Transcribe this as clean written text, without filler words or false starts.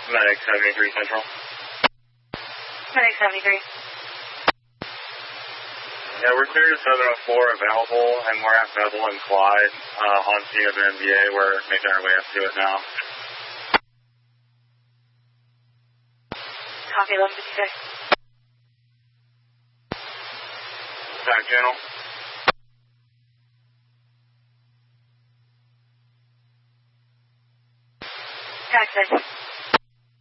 Medic 73 Central. Medic 73. Yeah, we're clear to 704 available, and we're at Bevel and Clyde on scene of an MBA. We're making our way up to it now. Copy 1156. Back channel. Taxi.